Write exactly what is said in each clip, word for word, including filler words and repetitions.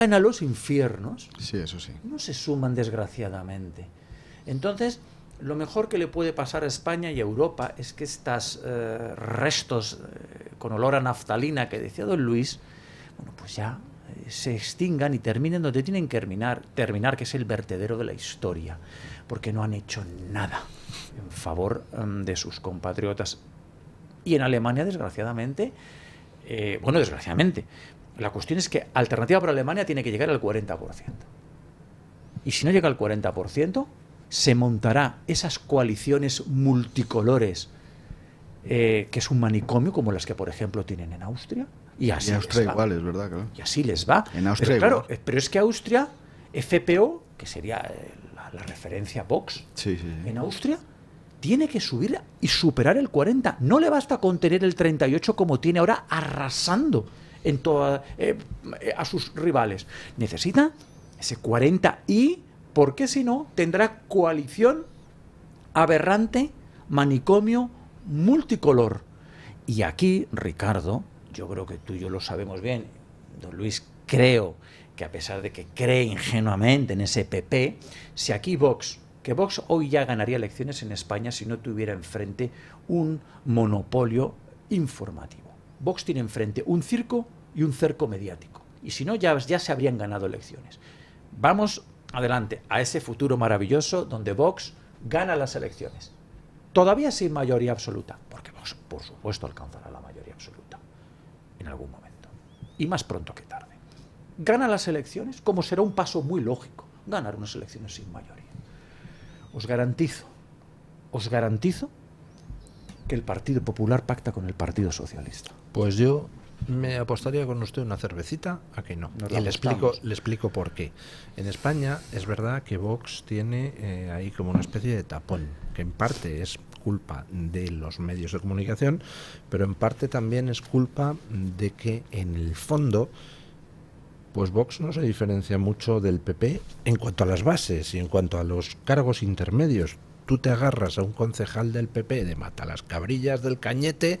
a los infiernos, sí, eso sí, no se suman desgraciadamente. Entonces, lo mejor que le puede pasar a España y a Europa es que estos eh, restos eh, con olor a naftalina que decía don Luis, bueno, pues ya eh, se extingan y terminen donde tienen que terminar, terminar, que es el vertedero de la historia, porque no han hecho nada en favor um, de sus compatriotas. Y en Alemania, desgraciadamente, eh, bueno, desgraciadamente, la cuestión es que Alternativa por Alemania tiene que llegar al cuarenta por ciento. Y si no llega al cuarenta por ciento, se montará esas coaliciones multicolores, eh, que es un manicomio, como las que, por ejemplo, tienen en Austria. Y así en Austria les va. igual, es verdad, claro. Y así les va. En Austria pero, igual. claro, pero es que Austria, F P O, que sería eh, la, la referencia Vox, sí, sí, sí. en Austria, tiene que subir y superar el cuarenta. No le basta con tener el treinta y ocho como tiene ahora, arrasando en toda, eh, a sus rivales. Necesita ese cuarenta y, porque si no, tendrá coalición aberrante, manicomio, multicolor. Y aquí, Ricardo, yo creo que tú y yo lo sabemos bien, don Luis, creo que a pesar de que cree ingenuamente en ese P P, si aquí Vox, que Vox hoy ya ganaría elecciones en España si no tuviera enfrente un monopolio informativo. Vox tiene enfrente un circo y un cerco mediático. Y si no, ya, ya se habrían ganado elecciones. Vamos adelante a ese futuro maravilloso donde Vox gana las elecciones. Todavía sin mayoría absoluta, porque Vox, por supuesto, alcanzará la mayoría absoluta en algún momento. Y más pronto que tarde. Gana las elecciones, como será un paso muy lógico, ganar unas elecciones sin mayoría. Os garantizo, os garantizo que el Partido Popular pacta con el Partido Socialista. Pues yo me apostaría con usted una cervecita a que no. Nos y la le explico, apostamos. le explico por qué. En España es verdad que Vox tiene eh, ahí como una especie de tapón, que en parte es culpa de los medios de comunicación, pero en parte también es culpa de que en el fondo pues Vox no se diferencia mucho del P P en cuanto a las bases y en cuanto a los cargos intermedios. Tú te agarras a un concejal del P P de Matalascabrillas del Cañete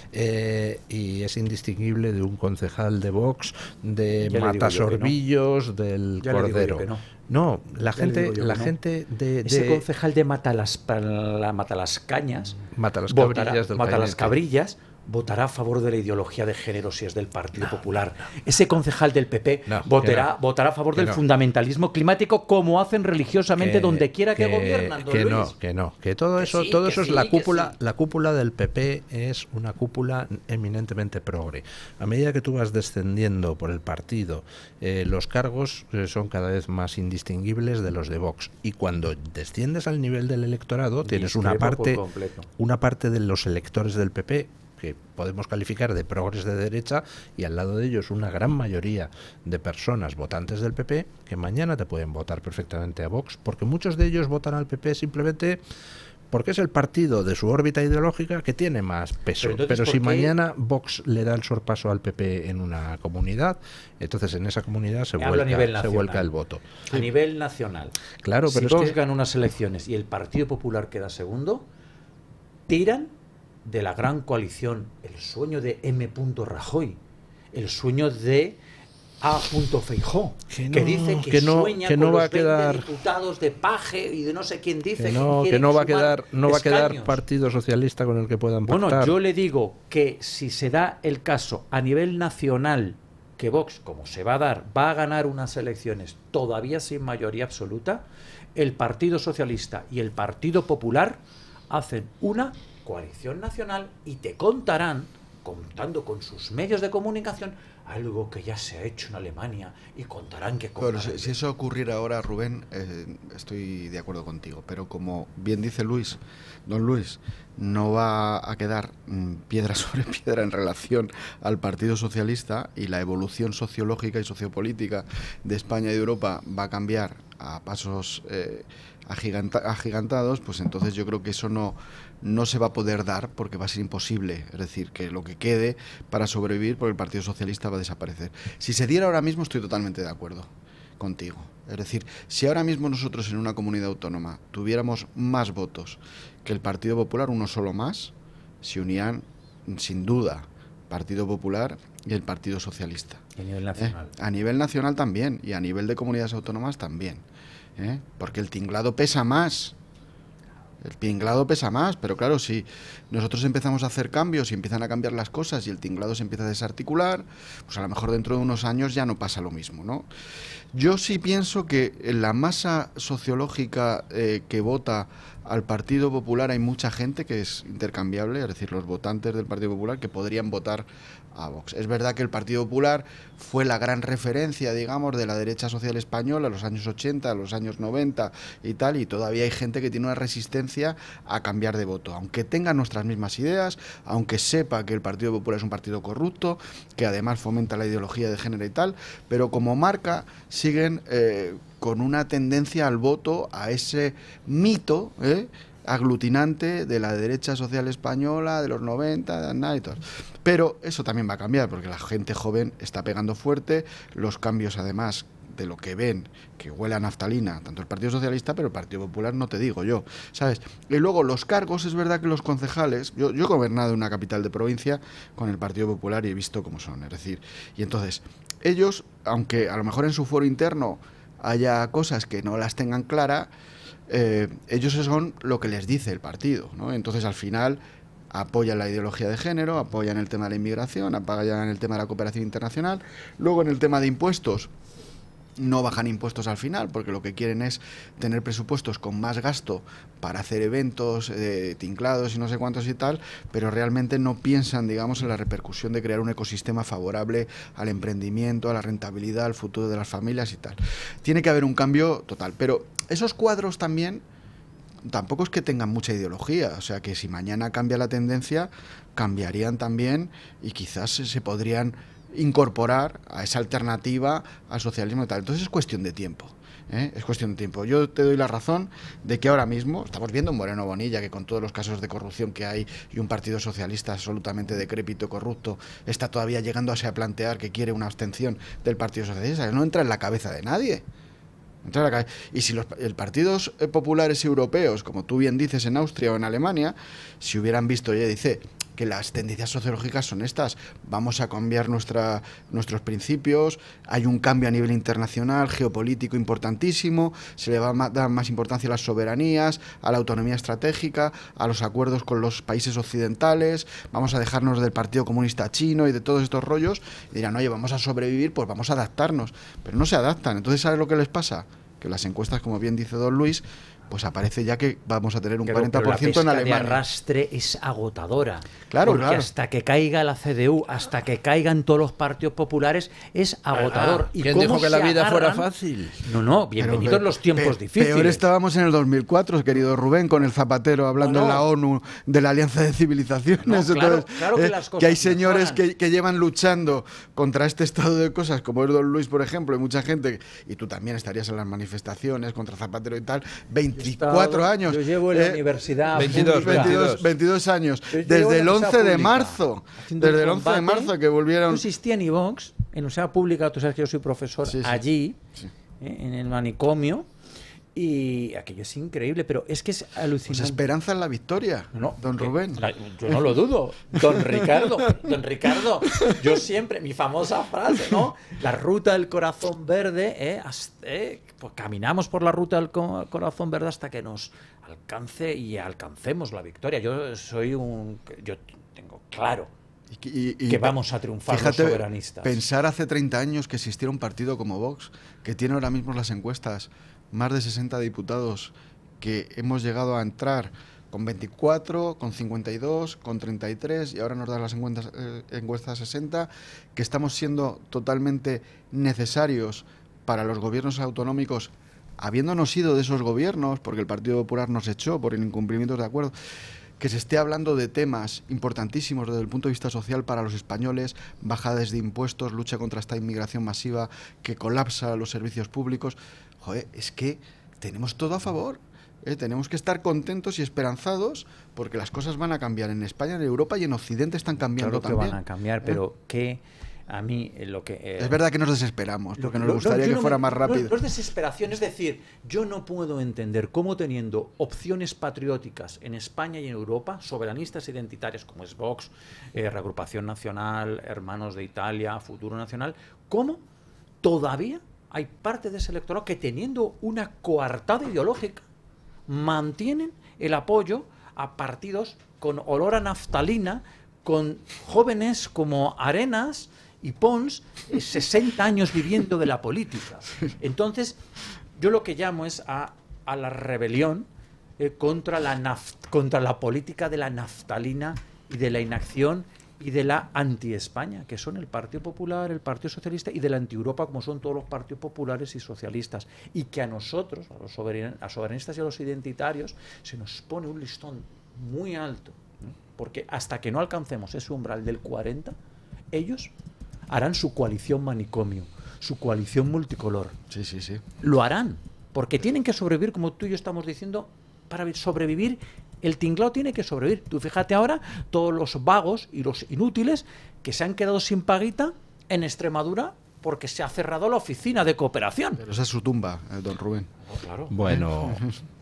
eh, y es indistinguible de un concejal de Vox de Matasorbillos no. del ya Cordero. Que no. no, la ya gente, la no. gente de, de ese concejal de Matalas, la Matalascañas, Matalascabrillas del Matalascabrillas votará a favor de la ideología de género si es del Partido no, Popular. No, no. Ese concejal del P P no, votará, no. votará a favor que del no. fundamentalismo climático, como hacen religiosamente que, donde quiera que, que gobiernan. Que Luis. no, que no, que todo que eso, sí, todo eso sí, es la cúpula, sí. la cúpula del P P es una cúpula eminentemente progre. A medida que tú vas descendiendo por el partido, eh, los cargos eh, son cada vez más indistinguibles de los de Vox. Y cuando desciendes al nivel del electorado, tienes una parte, una parte de los electores del P P que podemos calificar de progres de derecha y al lado de ellos una gran mayoría de personas votantes del P P que mañana te pueden votar perfectamente a Vox, porque muchos de ellos votan al P P simplemente porque es el partido de su órbita ideológica que tiene más peso. Pero, Pero si mañana Vox le da el sorpaso al P P en una comunidad, entonces en esa comunidad se, vuelca, se vuelca el voto. A sí. nivel nacional. Claro, pero si es Vox que gana unas elecciones y el Partido Popular queda segundo, tiran de la gran coalición, el sueño de M. Rajoy, el sueño de A. Feijó, que, no, que dice que, que no, sueña que no con va los a quedar diputados de Paje y de no sé quién dice que no, que, que no va a quedar no va a escaños. quedar Partido Socialista con el que puedan pactar. Bueno, yo le digo que si se da el caso a nivel nacional que Vox, como se va a dar, va a ganar unas elecciones todavía sin mayoría absoluta, el Partido Socialista y el Partido Popular hacen una coalición nacional y te contarán, contando con sus medios de comunicación, algo que ya se ha hecho en Alemania y contarán que... Pero si, si eso ocurriera ahora, Rubén, eh, estoy de acuerdo contigo, pero como bien dice Luis, don Luis, no va a quedar mmm, piedra sobre piedra en relación al Partido Socialista y la evolución sociológica y sociopolítica de España y de Europa va a cambiar a pasos eh, agiganta, agigantados, pues entonces yo creo que eso no... no se va a poder dar porque va a ser imposible, es decir, que lo que quede para sobrevivir porque el Partido Socialista va a desaparecer. Si se diera ahora mismo estoy totalmente de acuerdo contigo, es decir, si ahora mismo nosotros en una comunidad autónoma tuviéramos más votos que el Partido Popular, uno solo más, se unían sin duda Partido Popular y el Partido Socialista. Y a nivel nacional. ¿Eh? A nivel nacional también, y a nivel de comunidades autónomas también. ¿Eh? Porque el tinglado pesa más. El tinglado pesa más, pero claro, si nosotros empezamos a hacer cambios y empiezan a cambiar las cosas y el tinglado se empieza a desarticular, pues a lo mejor dentro de unos años ya no pasa lo mismo, ¿no? Yo sí pienso que en la masa sociológica eh, que vota al Partido Popular hay mucha gente que es intercambiable, es decir, los votantes del Partido Popular que podrían votar a Vox. Es verdad que el Partido Popular fue la gran referencia, digamos, de la derecha social española en los años ochenta, los años noventa y tal, y todavía hay gente que tiene una resistencia a cambiar de voto, aunque tenga nuestras mismas ideas, aunque sepa que el Partido Popular es un partido corrupto, que además fomenta la ideología de género y tal, pero como marca siguen eh, con una tendencia al voto, a ese mito, ¿eh? aglutinante de la derecha social española de los noventa, de Aznar y todo. Pero eso también va a cambiar porque la gente joven está pegando fuerte, los cambios además de lo que ven, que huele a naftalina, tanto el Partido Socialista, pero el Partido Popular no te digo yo, ¿sabes? Y luego los cargos, es verdad que los concejales, yo, yo he gobernado en una capital de provincia con el Partido Popular y he visto cómo son, es decir, y entonces ellos, aunque a lo mejor en su foro interno haya cosas que no las tengan claras, Eh, ellos son lo que les dice el partido, ¿no? Entonces al final apoyan la ideología de género, apoyan el tema de la inmigración, apoyan el tema de la cooperación internacional. Luego en el tema de impuestos no bajan impuestos al final porque lo que quieren es tener presupuestos con más gasto para hacer eventos, eh, tinklados y no sé cuántos y tal, pero realmente no piensan, digamos, en la repercusión de crear un ecosistema favorable al emprendimiento, a la rentabilidad, al futuro de las familias y tal. Tiene que haber un cambio total, pero esos cuadros también tampoco es que tengan mucha ideología, o sea que si mañana cambia la tendencia, cambiarían también y quizás se, se podrían incorporar a esa alternativa al socialismo y tal. Entonces es cuestión de tiempo, ¿eh? Es cuestión de tiempo. Yo te doy la razón de que ahora mismo estamos viendo un Moreno Bonilla que con todos los casos de corrupción que hay y un partido socialista absolutamente decrépito, corrupto, está todavía llegándose a plantear que quiere una abstención del Partido Socialista. No entra en la cabeza de nadie. Entra en la cabeza. Y si los el partidos populares europeos, como tú bien dices, en Austria o en Alemania, si hubieran visto, ya dice que las tendencias sociológicas son estas, vamos a cambiar nuestra, nuestros principios, hay un cambio a nivel internacional, geopolítico importantísimo, se le va a dar más importancia a las soberanías, a la autonomía estratégica, a los acuerdos con los países occidentales, vamos a dejarnos del Partido Comunista Chino y de todos estos rollos, y dirán, oye, vamos a sobrevivir, pues vamos a adaptarnos, pero no se adaptan. Entonces, ¿sabes lo que les pasa? Que las encuestas, como bien dice don Luis, pues aparece ya que vamos a tener un pero, cuarenta por ciento pero la en pesca Alemania. De arrastre es agotadora. Claro, porque claro. hasta que caiga la C D U, hasta que caigan todos los partidos populares, es agotador. Ah, ¿Y ¿quién cómo dijo que la vida agarran? fuera fácil? No, no, bienvenidos Pero, los tiempos pe difíciles. Peor estábamos en el dos mil cuatro, querido Rubén, con el Zapatero hablando no, no. en la ONU de la Alianza de Civilizaciones. No, claro, Entonces, claro que, eh, las cosas que hay señores que, mejoran. que llevan luchando contra este estado de cosas, como es don Luis, por ejemplo, y mucha gente, y tú también estarías en las manifestaciones contra Zapatero y tal, veinticuatro años. Yo llevo en la eh, universidad veintidós, veintidós, veintidós años, Yo desde el once de pública, marzo, desde el once de marzo que volvieron. No existía ni Vox, en universidad pública, tú sabes que yo soy profesor sí, sí. allí, sí. eh, en el manicomio, y aquello es increíble, pero es que es alucinante. Pues esperanza en la victoria, no, don que, Rubén. La, yo no lo dudo. Don Ricardo, don Ricardo, yo siempre, mi famosa frase, ¿no? La ruta del corazón verde, ¿eh? Hasta, eh, pues caminamos por la ruta del co corazón verde hasta que nos alcance y alcancemos la victoria. Yo soy un... Yo tengo claro Y, y, y, que vamos a triunfar fíjate, los soberanistas. Pensar hace treinta años que existiera un partido como Vox, que tiene ahora mismo las encuestas más de sesenta diputados, que hemos llegado a entrar con veinticuatro, con cincuenta y dos, con treinta y tres, y ahora nos dan las encuestas, eh, encuestas sesenta, que estamos siendo totalmente necesarios para los gobiernos autonómicos, habiéndonos ido de esos gobiernos, porque el Partido Popular nos echó por el incumplimiento de acuerdos, que se esté hablando de temas importantísimos desde el punto de vista social para los españoles, bajadas de impuestos, lucha contra esta inmigración masiva que colapsa los servicios públicos. Joder, es que tenemos todo a favor. ¿eh? Tenemos que estar contentos y esperanzados porque las cosas van a cambiar en España, en Europa y en Occidente están cambiando claro que también. van a cambiar, ¿eh? pero ¿qué a mí eh, lo que... Eh, es verdad que nos desesperamos, porque nos lo, gustaría no, que no fuera me, más rápido. No, no es desesperación, es decir, yo no puedo entender cómo teniendo opciones patrióticas en España y en Europa, soberanistas identitarias como es Vox, eh, Reagrupación Nacional, Hermanos de Italia, Futuro Nacional, cómo todavía hay parte de ese electorado que, teniendo una coartada ideológica, mantienen el apoyo a partidos con olor a naftalina, con jóvenes como Arenas y Pons, eh, sesenta años viviendo de la política. Entonces, yo lo que llamo es a, a la rebelión eh, contra, la naft, contra la política de la naftalina y de la inacción y de la anti-España, que son el Partido Popular, el Partido Socialista, y de la anti-Europa, como son todos los partidos populares y socialistas. Y que a nosotros, a los soberan, a soberanistas y a los identitarios, se nos pone un listón muy alto, ¿no? Porque hasta que no alcancemos ese umbral del cuarenta, ellos harán su coalición manicomio, su coalición multicolor. Sí, sí, sí. Lo harán, porque tienen que sobrevivir, como tú y yo estamos diciendo, para sobrevivir. El tinglao tiene que sobrevivir. Tú fíjate ahora todos los vagos y los inútiles que se han quedado sin paguita en Extremadura porque se ha cerrado la oficina de cooperación. Pero esa es su tumba, eh, don Rubén. Oh, claro. Bueno,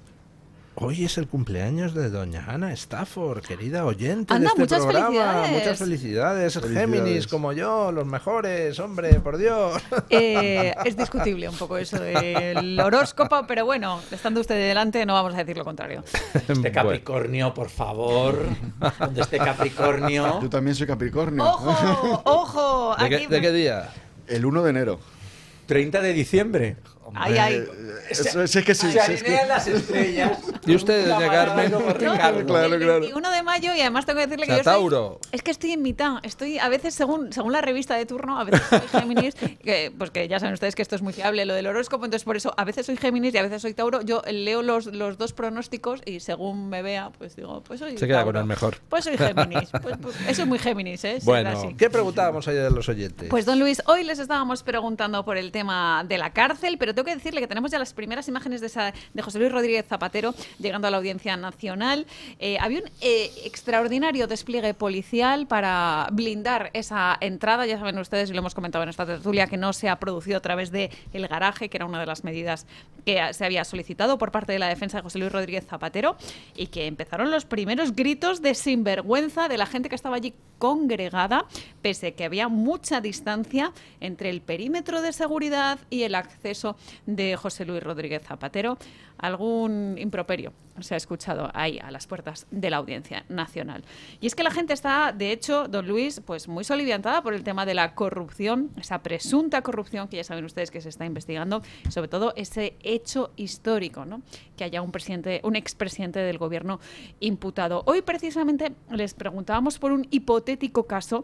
hoy es el cumpleaños de doña Ana Stafford, querida oyente Anda, de este muchas programa. felicidades. Muchas felicidades. Felicidades. Géminis como yo, los mejores, hombre, por Dios. Eh, es discutible un poco eso del horóscopo, pero bueno, estando usted delante no vamos a decir lo contrario. Este Capricornio, por favor. Donde esté Capricornio. Yo también soy Capricornio. ¡Ojo! ¡Ojo! ¿De, Aquí... qué, ¿De qué día? El uno de enero. treinta de diciembre. Ay, ay. Eh, Eso es que sí. Se sí, es que- alinean las estrellas. ¿Y usted, doña Carmen? No, Claro, claro. el veintiuno de mayo, y además tengo que decirle O sea, que yo estoy- Tauro. es que estoy en mitad. Estoy a veces, según según la revista de turno, a veces soy Géminis, que, pues que ya saben ustedes que esto es muy fiable, lo del horóscopo, entonces por eso a veces soy Géminis y a veces soy Tauro. Yo leo los, los dos pronósticos y según me vea, pues digo, pues soy Se queda Tauro. con el mejor. Pues soy Géminis. Pues, pues, eso es muy Géminis, ¿eh? Ser Bueno, así. ¿qué preguntábamos ayer a los oyentes? Pues don Luis, hoy les estábamos preguntando por el tema de la cárcel, pero tengo que decirle que tenemos ya las primeras imágenes de, esa, de José Luis Rodríguez Zapatero llegando a la Audiencia Nacional. Eh, había un eh, extraordinario despliegue policial para blindar esa entrada. Ya saben ustedes, y lo hemos comentado en esta tertulia, que no se ha producido a través del garaje, que era una de las medidas que se había solicitado por parte de la defensa de José Luis Rodríguez Zapatero, y que empezaron los primeros gritos de sinvergüenza de la gente que estaba allí congregada, pese que había mucha distancia entre el perímetro de seguridad y el acceso de José Luis Rodríguez Zapatero. Algún improperio se ha escuchado ahí a las puertas de la Audiencia Nacional. Y es que la gente está, de hecho, don Luis, pues muy soliviantada por el tema de la corrupción, esa presunta corrupción que ya saben ustedes que se está investigando, y sobre todo ese hecho histórico, ¿no? Que haya un presidente, un expresidente del gobierno imputado. Hoy precisamente les preguntábamos por un hipotético caso,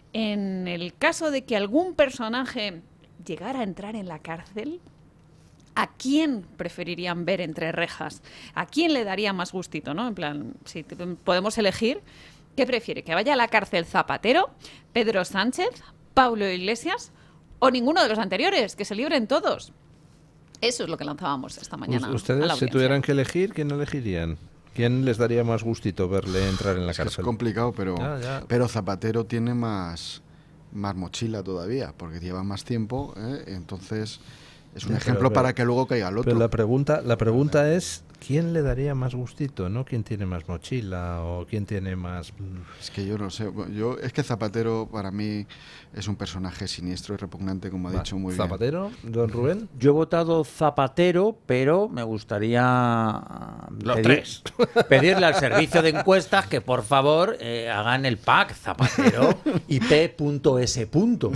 en el caso de que algún personaje llegara a entrar en la cárcel. ¿A quién preferirían ver entre rejas? ¿A quién le daría más gustito, no? En plan, si podemos elegir, ¿qué prefiere? ¿Que vaya a la cárcel Zapatero, Pedro Sánchez, Pablo Iglesias o ninguno de los anteriores? Que se libren todos. Eso es lo que lanzábamos esta mañana. Ustedes, a la si audiencia. tuvieran que elegir, ¿quién elegirían? ¿Quién les daría más gustito verle entrar en la Es, que es cárcel? complicado, pero, Ya, ya. pero Zapatero tiene más, más mochila todavía, porque lleva más tiempo, ¿eh? Entonces es un Ya, ejemplo pero- para que luego caiga el otro. Pero la pregunta, la pregunta es, ¿quién le daría más gustito? ¿No? ¿Quién tiene más mochila? ¿O quién tiene más...? Es que yo no sé, yo es que Zapatero para mí es un personaje siniestro y repugnante, como ha Va, dicho muy bien. ¿Zapatero, don Rubén? Yo he votado Zapatero, pero me gustaría Los pedir- tres. pedirle al servicio de encuestas que por favor eh, hagan el pack Zapatero y P.S.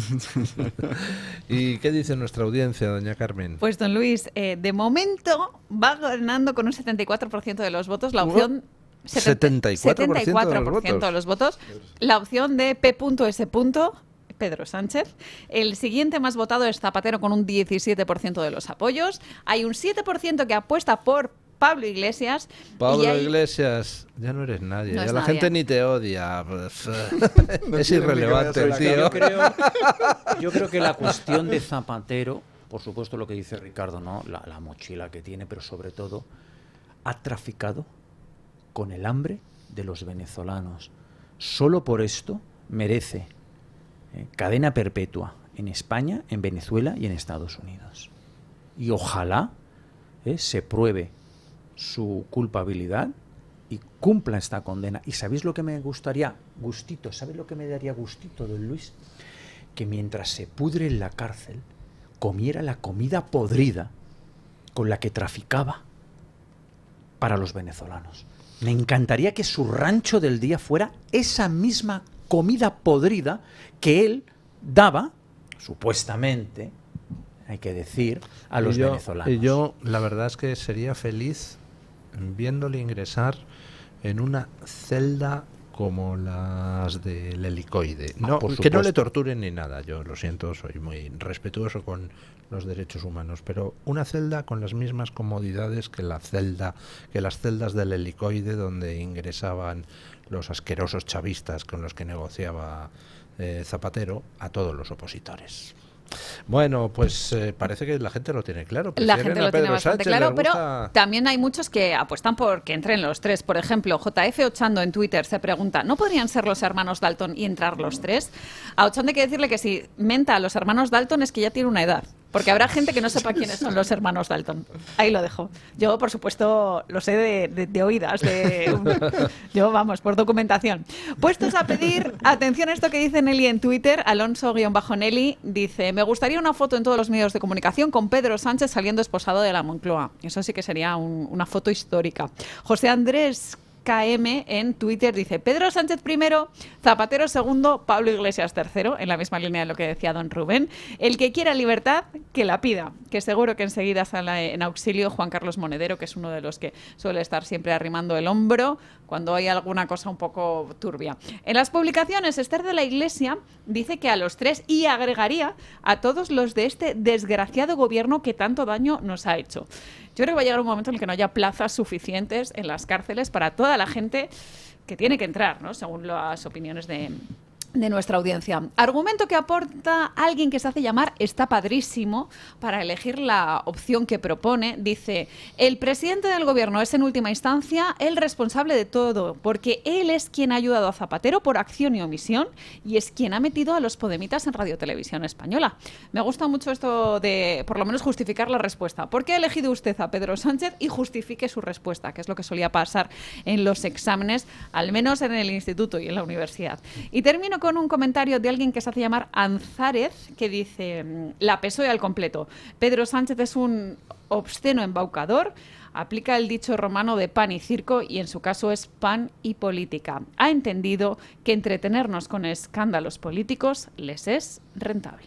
¿Y qué dice nuestra audiencia, doña Carmen? Pues don Luis, eh, de momento va ganando con un setenta y cuatro por ciento de los votos la opción... setenta y cuatro por ciento de los setenta y cuatro por ciento de votos. los votos. La opción de P.S. Pedro Sánchez. El siguiente más votado es Zapatero con un diecisiete por ciento de los apoyos. Hay un siete por ciento que apuesta por Pablo Iglesias. Pablo y hay- Iglesias, ya no eres nadie. No ya es la nadie. gente ni te odia. Pues, No es quieren ni que irrelevante el veas tío. Yo creo, yo creo que la cuestión de Zapatero, por supuesto lo que dice Ricardo, ¿no? La, la mochila que tiene, pero sobre todo ha traficado con el hambre de los venezolanos. Solo por esto merece Eh, cadena perpetua en España, en Venezuela y en Estados Unidos. Y ojalá eh, se pruebe su culpabilidad y cumpla esta condena. ¿Y sabéis lo que me gustaría? Gustito, ¿sabéis lo que me daría gustito, don Luis? Que mientras se pudre en la cárcel, comiera la comida podrida con la que traficaba para los venezolanos. Me encantaría que su rancho del día fuera esa misma comida podrida que él daba, supuestamente, hay que decir, a los y yo, venezolanos. Y yo, la verdad es que sería feliz viéndole ingresar en una celda como las del Helicoide. No, ah, que no le torturen ni nada. Yo lo siento, soy muy respetuoso con los derechos humanos, pero una celda con las mismas comodidades que la celda, que las celdas del Helicoide, donde ingresaban los asquerosos chavistas con los que negociaba eh, Zapatero a todos los opositores. Bueno, pues eh, parece que la gente lo tiene claro. La gente lo tiene bastante Sánchez, claro, pero gusta... también hay muchos que apuestan por que entren los tres. Por ejemplo, J F Ochando en Twitter se pregunta, ¿no podrían ser los hermanos Dalton y entrar los tres? A Ochando hay que decirle que si menta a los hermanos Dalton es que ya tiene una edad. Porque habrá gente que no sepa quiénes son los hermanos Dalton. Ahí lo dejo. Yo, por supuesto, lo sé de, de, de oídas. De, yo, vamos, por documentación. Puestos a pedir, atención a esto que dice Nelly en Twitter, Alonso-Nelly dice, me gustaría una foto en todos los medios de comunicación con Pedro Sánchez saliendo esposado de la Moncloa. Eso sí que sería un, una foto histórica. José Andrés K M en Twitter dice, Pedro Sánchez primero, Zapatero segundo, Pablo Iglesias tercero, en la misma línea de lo que decía don Rubén. El que quiera libertad, que la pida, que seguro que enseguida sale en auxilio Juan Carlos Monedero, que es uno de los que suele estar siempre arrimando el hombro cuando hay alguna cosa un poco turbia. En las publicaciones, Esther de la Iglesia dice que a los tres, y agregaría a todos los de este desgraciado gobierno que tanto daño nos ha hecho. Yo creo que va a llegar un momento en el que no haya plazas suficientes en las cárceles para toda la gente que tiene que entrar, ¿no? Según las opiniones de, de nuestra audiencia. Argumento que aporta alguien que se hace llamar Está Padrísimo para elegir la opción que propone. Dice, el presidente del gobierno es en última instancia el responsable de todo, porque él es quien ha ayudado a Zapatero por acción y omisión y es quien ha metido a los podemitas en Radio Televisión Española. Me gusta mucho esto de, por lo menos, justificar la respuesta. ¿Por qué ha elegido usted a Pedro Sánchez? Y justifique su respuesta, que es lo que solía pasar en los exámenes, al menos en el instituto y en la universidad. Y termino con un comentario de alguien que se hace llamar Anzárez, que dice, la P S O E al completo. Pedro Sánchez es un obsceno embaucador, aplica el dicho romano de pan y circo y en su caso es pan y política. Ha entendido que entretenernos con escándalos políticos les es rentable.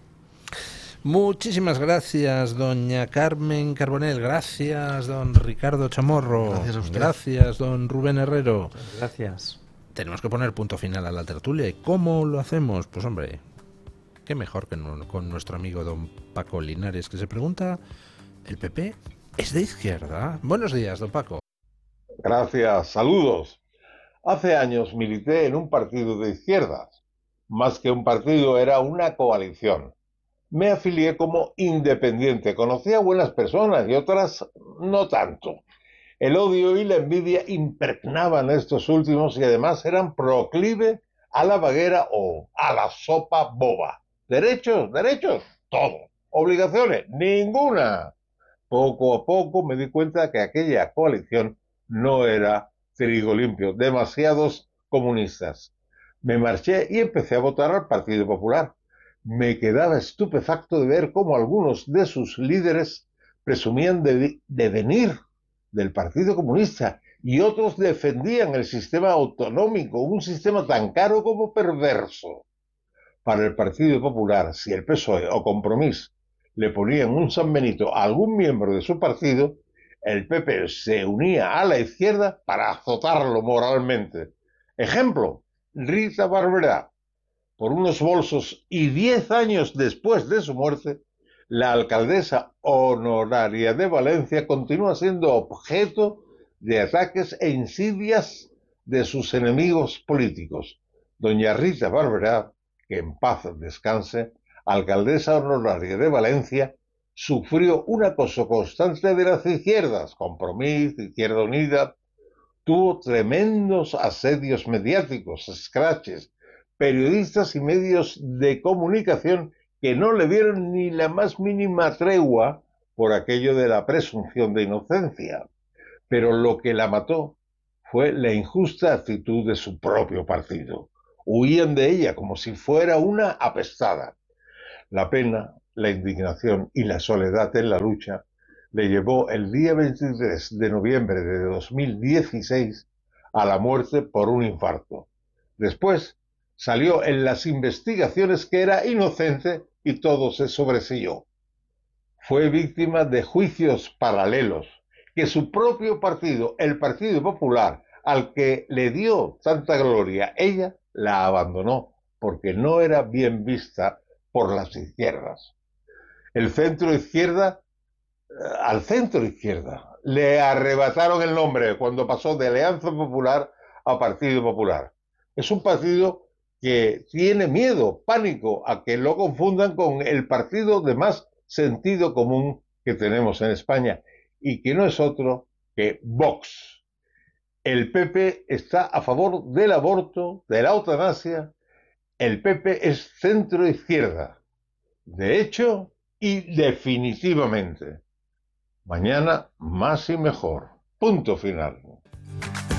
Muchísimas gracias, doña Carmen Carbonell. Gracias, don Ricardo Chamorro. Gracias a usted. Gracias, don Rubén Herrero. Gracias. Tenemos que poner punto final a la tertulia. ¿Y cómo lo hacemos? Pues hombre, qué mejor que no, con nuestro amigo don Paco Linares, que se pregunta, ¿el P P es de izquierda? Buenos días, don Paco. Gracias, saludos. Hace años milité en un partido de izquierdas. Más que un partido, era una coalición. Me afilié como independiente. Conocí a buenas personas y otras no tanto. El odio y la envidia impregnaban estos últimos y además eran proclive a la vaguera o a la sopa boba. ¿Derechos? ¿Derechos? Todo. ¿Obligaciones? Ninguna. Poco a poco me di cuenta que aquella coalición no era trigo limpio. Demasiados comunistas. Me marché y empecé a votar al Partido Popular. Me quedaba estupefacto de ver cómo algunos de sus líderes presumían de, de venir del Partido Comunista y otros defendían el sistema autonómico, un sistema tan caro como perverso. Para el Partido Popular, si el P S O E o Compromís le ponían un San Benito a algún miembro de su partido, el P P se unía a la izquierda para azotarlo moralmente. Ejemplo, Rita Barberá. Por unos bolsos y diez años después de su muerte, la alcaldesa honoraria de Valencia continúa siendo objeto de ataques e insidias de sus enemigos políticos. Doña Rita Barberá, que en paz descanse, alcaldesa honoraria de Valencia, sufrió un acoso constante de las izquierdas, Compromís, Izquierda Unida, tuvo tremendos asedios mediáticos, scratches, periodistas y medios de comunicación que no le dieron ni la más mínima tregua por aquello de la presunción de inocencia. Pero lo que la mató fue la injusta actitud de su propio partido. Huían de ella como si fuera una apestada. La pena, la indignación y la soledad en la lucha le llevó el día veintitrés de noviembre de dos mil dieciséis a la muerte por un infarto. Después salió en las investigaciones que era inocente y todo se sobreseyó. Fue víctima de juicios paralelos que su propio partido, el Partido Popular, al que le dio tanta gloria, ella la abandonó porque no era bien vista por las izquierdas. El centro izquierda, al centro izquierda, le arrebataron el nombre cuando pasó de Alianza Popular a Partido Popular. Es un partido que tiene miedo, pánico, a que lo confundan con el partido de más sentido común que tenemos en España y que no es otro que Vox. El P P está a favor del aborto, de la eutanasia. El P P es centro izquierda, de hecho y definitivamente. Mañana más y mejor. Punto final.